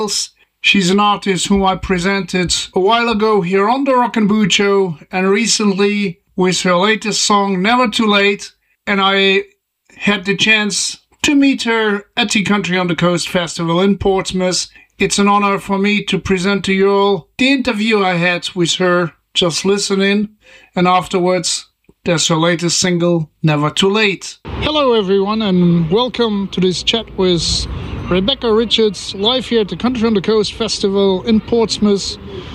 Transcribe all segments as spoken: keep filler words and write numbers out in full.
She's an artist whom I presented a while ago here on the Rock and Boot Show, and recently with her latest song, Never Too Late. And I had the chance to meet her at the Country on the Coast Festival in Portsmouth. It's an honor for me to present to you all the interview I had with her. Just listen in, and afterwards there's her latest single, Never Too Late. Hello everyone, and welcome to this chat with Rebecca Richards, live here at the Country on the Coast Festival in Portsmouth.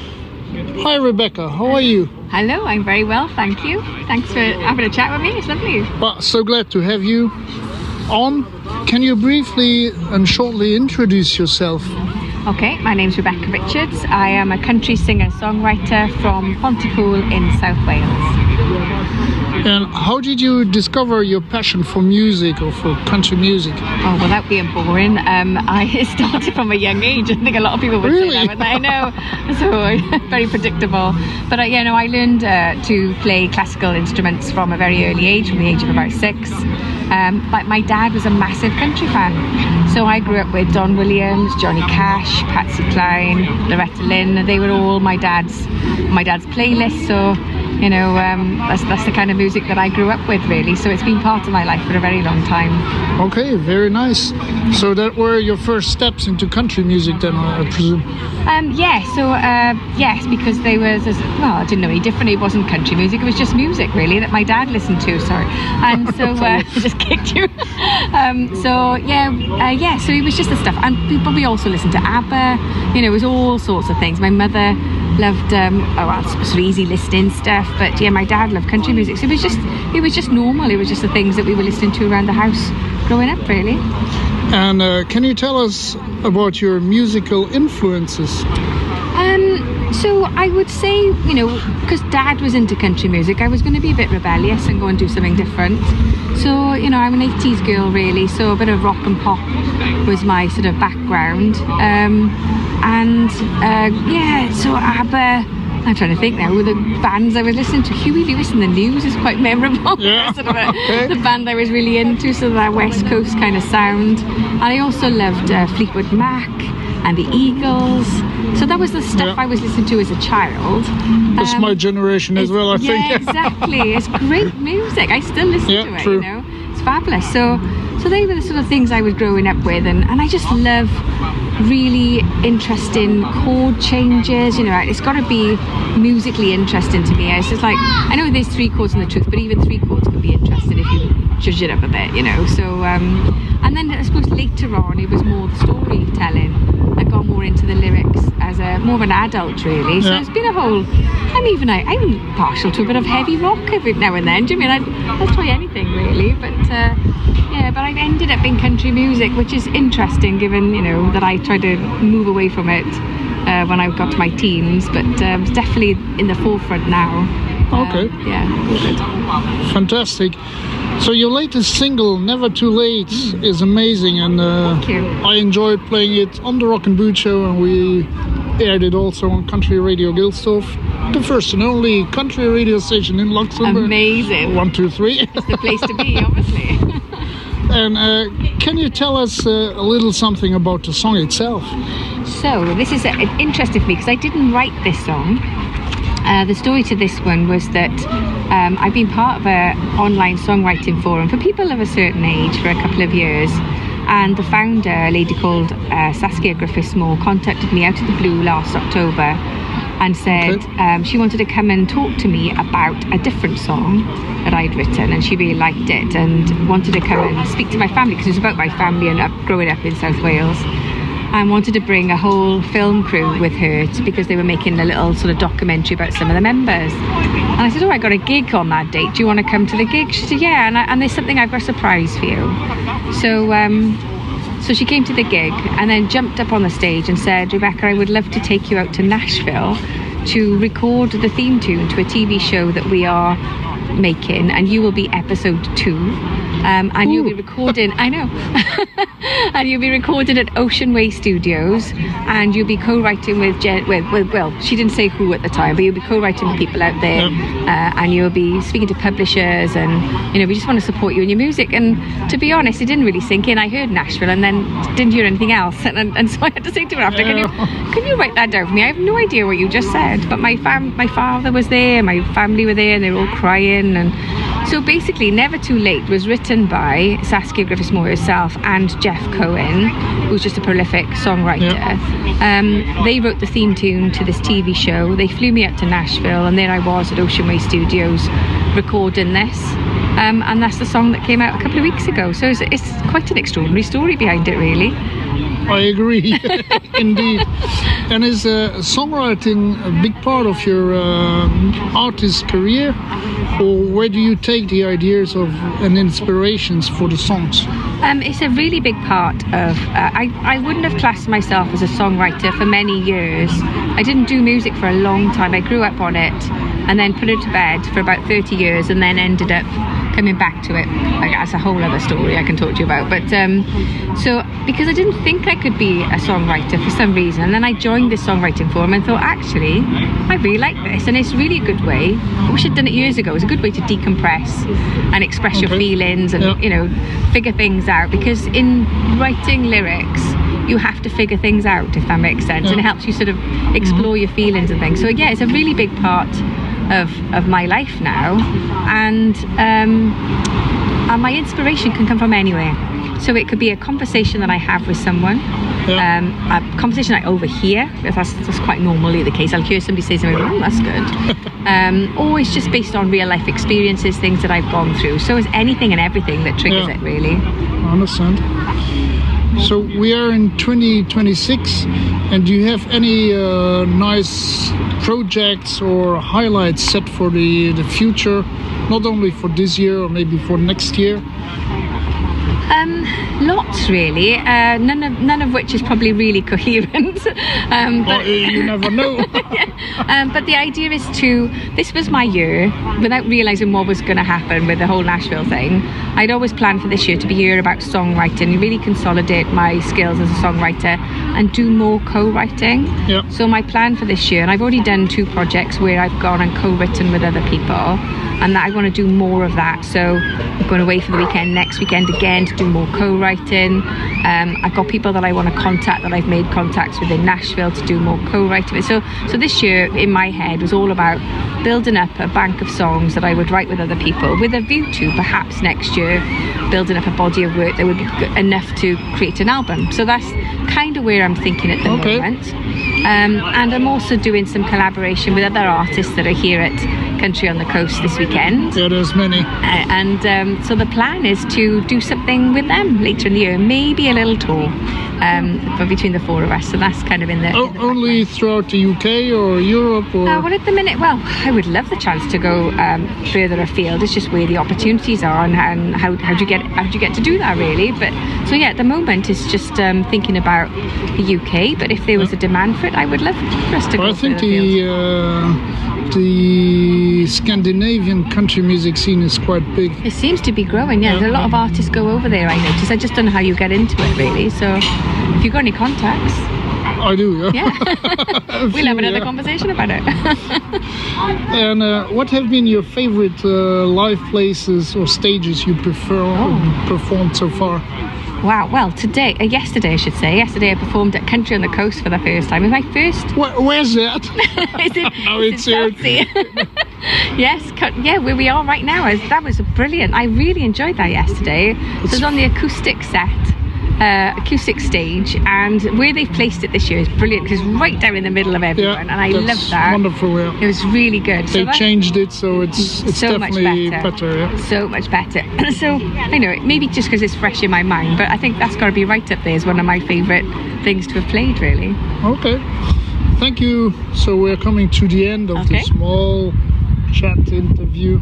Hi Rebecca, how are you? Hello, I'm very well, thank you. Thanks for having a chat with me, it's lovely. Well, so glad to have you on. Can you briefly and shortly introduce yourself? Okay, my name's Rebecca Richards. I am a country singer-songwriter from Pontypool in South Wales. And how did you discover your passion for music or for country music? Oh, without being boring, um, I started from a young age. I think a lot of people would really? say that, I know. So, very predictable. But, uh, yeah, no, I learned uh, to play classical instruments from a very early age, from the age of about six. Um, but my dad was a massive country fan. So I grew up with Don Williams, Johnny Cash, Patsy Cline, Loretta Lynn. They were all my dad's my dad's playlist. So, you know, um, that's, that's the kind of music that I grew up with, really. So it's been part of my life for a very long time. Okay, very nice. So that were your first steps into country music then, I presume? Um, yeah, so, uh, yes, because they were, well, I didn't know any different. It wasn't country music. It was just music, really, that my dad listened to, sorry. And so, uh, I just kicked you. um, so, yeah, uh, yeah, so it was just the stuff. And we probably also listened to ABBA. You know, it was all sorts of things. My mother loved um oh well, sort of easy listening stuff, but yeah, my dad loved country music, so it was just it was just normal. It was just the things that we were listening to around the house growing up, really. And uh, can you tell us about your musical influences? Um, so I would say, you know, because Dad was into country music, I was going to be a bit rebellious and go and do something different. So, you know, I'm an eighties girl, really, so a bit of rock and pop was my sort of background. Um, and, uh, yeah, so ABBA, I'm trying to think now, with the bands I was listening to. Huey Lewis and the News is quite memorable. Yeah. sort of a, Okay. The band I was really into, so that West Coast kind of sound. And I also loved uh, Fleetwood Mac and the Eagles. So that was the stuff Yeah. I was listening to as a child. That's Um, my generation as well, I think. Yeah, exactly. It's great music. I still listen Yeah, to it, true. you know. It's fabulous. So so they were the sort of things I was growing up with, and, and I just love really interesting chord changes. You know, it's got to be musically interesting to me. It's just like, I know there's three chords in the truth, but even three chords can be interesting if you judge it up a bit, you know. So um, and then I suppose later on it was more the storytelling. I got more into the lyrics as a more of an adult, really. So Yeah. it's been a whole. I'm even I, I'm partial to a bit of heavy rock every now and then. Do you mean I'd, I'll try anything really? But uh, yeah, but I've ended up in country music, which is interesting, given you know that I tried to move away from it uh, when I got to my teens. But uh, it's definitely in the forefront now. Okay. Uh, yeah, good. Fantastic. So your latest single, Never Too Late, is amazing, and uh, Thank you. I enjoyed playing it on the Rock and Boot Show, and we aired it also on Country Radio Gilsdorf, the first and only country radio station in Luxembourg. Amazing. One, two, three. It's the place to be, obviously. And uh, can you tell us uh, a little something about the song itself? So this is uh, interesting for me because I didn't write this song. Uh, the story to this one was that um, I've been part of an online songwriting forum for people of a certain age for a couple of years, and the founder, a lady called uh, Saskia Griffith-Small, contacted me out of the blue last October and said Okay. um, she wanted to come and talk to me about a different song that I'd written, and she really liked it and wanted to come and speak to my family, because it was about my family and up, growing up in South Wales. And wanted to bring a whole film crew with her to, because they were making a little sort of documentary about some of the members. And I said, oh, I got a gig on that date. Do you want to come to the gig? She said, yeah. And, I, and there's something, I've got a surprise for you. So um, so she came to the gig and then jumped up on the stage and said, Rebecca, I would love to take you out to Nashville to record the theme tune to a T V show that we are making, and you will be episode two. Um, and Ooh. You'll be recording, I know, and you'll be recording at Ocean Way Studios, and you'll be co-writing with, Jen, with, with, well, she didn't say who at the time, but you'll be co-writing with people out there, uh, and you'll be speaking to publishers, and, you know, we just want to support you in your music. And to be honest, it didn't really sink in. I heard Nashville and then didn't hear anything else, and, and, and so I had to say to her after, can you, can you write that down for me? I have no idea what you just said, but my fam, my father was there, my family were there, and they were all crying. And so basically Never Too Late was written by Saskia Griffiths-Moore herself and Jeff Cohen, who's just a prolific songwriter. Yep. Um, they wrote the theme tune to this T V show. They flew me up to Nashville, and there I was at Ocean Way Studios recording this. Um, and that's the song that came out a couple of weeks ago. So it's, it's quite an extraordinary story behind it, really. I agree, indeed. And is uh, songwriting a big part of your uh, artist career, or where do you take the ideas of and inspirations for the songs? Um, it's a really big part of. Uh, I I wouldn't have classed myself as a songwriter for many years. I didn't do music for a long time. I grew up on it, and then put it to bed for about thirty years, and then ended up coming back to it. Like, that's a whole other story I can talk to you about. But um, so because I didn't think I could be a songwriter for some reason, and then I joined this songwriting forum and thought, actually, I really like this, and it's really a good way. I wish I'd done it years ago. It's a good way to decompress and express okay. your feelings, and yeah. you know, figure things out. Because in writing lyrics, you have to figure things out, if that makes sense, yeah. and it helps you sort of explore mm-hmm. your feelings and things. So yeah, it's a really big part of of my life now, and um, and my inspiration can come from anywhere. So it could be a conversation that I have with someone, yeah. um, a conversation I overhear. That's, that's quite normally the case. I'll hear somebody say something, oh, that's good. um, or it's just based on real life experiences, things that I've gone through. So it's anything and everything that triggers yeah. it, really. I understand. So we are in twenty twenty-six, and do you have any uh, nice projects or highlights set for the, the future, not only for this year or maybe for next year? Um, lots really, uh, none of none of which is probably really coherent. um, but, well, you never know. yeah. um, but the idea is to, this was my year, without realising what was going to happen with the whole Nashville thing. I'd always planned for this year to be a year about songwriting, really consolidate my skills as a songwriter and do more co-writing. Yep. So my plan for this year, and I've already done two projects where I've gone and co-written with other people, and that I want to do more of that. So I'm going away for the weekend next weekend again to do more co-writing. Um, I've got people that I want to contact, that I've made contacts with in Nashville to do more co-writing. So, so this year in my head was all about building up a bank of songs that I would write with other people, with a view to perhaps next year building up a body of work that would be good enough to create an album. So that's kind of where I'm thinking at the okay. moment. Um, and I'm also doing some collaboration with other artists that are here at Country on the Coast this weekend. Yeah, there's many. Uh, and um, so the plan is to do something with them later in the year, maybe a little tour um, for between the four of us. So that's kind of in the, oh, in the only throughout the U K or Europe? Or? Uh, well, at the minute, well, I would love the chance to go um, further afield. It's just where the opportunities are, and, and how, how do you get how do you get to do that, really? But so yeah, at the moment it's just um, thinking about the U K. But if there was a demand for it, I would love for us to well, go. I think the uh, the Scandinavian country music scene is quite big. It seems to be growing. Yeah, yeah. There's a lot of artists go over there. I notice. I just don't know how you get into it, really. So if you've got any contacts. I do, yeah. yeah. We'll few, have another yeah. conversation about it. And uh, what have been your favorite uh, live places or stages you prefer oh. performed so far? Wow, well, today, uh, yesterday I should say, yesterday I performed at Country on the Coast for the first time. It was my first... Where, where's that? Is it, no, it's here. Yes, yeah, where we are right now. That was brilliant. I really enjoyed that yesterday. It's... So it was on the acoustic set. Uh, acoustic stage, and where they've placed it this year is brilliant because it's right down in the middle of everyone, yeah, and I love that. Wonderful, yeah. It was really good. They so changed it, so it's it's so definitely much better. better yeah. So much better. So I know, maybe just because it's fresh in my mind, but I think that's got to be right up there as one of my favourite things to have played, really. Okay, thank you. So we're coming to the end of okay. the small chat interview.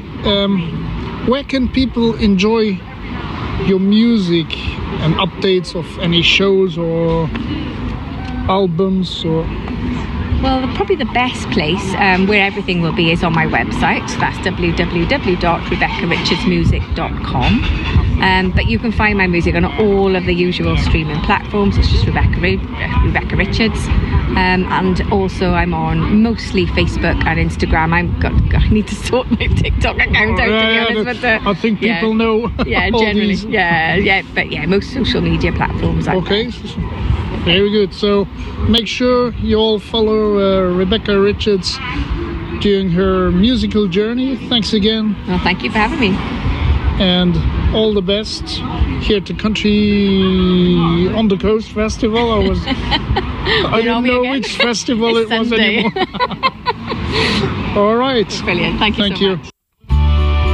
Um, where can people enjoy your music and updates of any shows or albums? Or Well, probably the best place um, where everything will be is on my website. That's w w w dot rebecca richards music dot com. Um, but you can find my music on all of the usual streaming platforms. It's just Rebecca, uh, Rebecca Richards. Um, and also I'm on mostly Facebook and Instagram. I'm got, I need to sort my TikTok account out, yeah, to be honest. But, uh, I think people yeah. know. Yeah, all generally. these. Yeah, yeah. But yeah, most social media platforms. I'm Okay. there. Very good. So make sure you all follow uh, Rebecca Richards during her musical journey. Thanks again. Well, thank you for having me. And all the best here to Country on the Coast Festival. I was I didn't know again. which festival it was Sunday. anymore. All right. Brilliant. Thank you Thank so you. much.